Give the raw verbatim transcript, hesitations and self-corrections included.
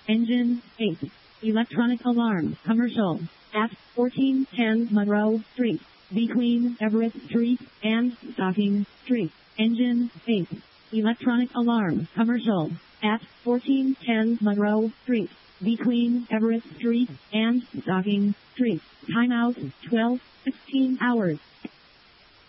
Engine eight. Electronic alarm commercial at fourteen ten Monroe Street, between Everett Street and Stocking Street. Engine eight. Electronic alarm commercial at fourteen ten Monroe Street, between Everett Street and Stocking Street. Timeout twelve sixteen hours.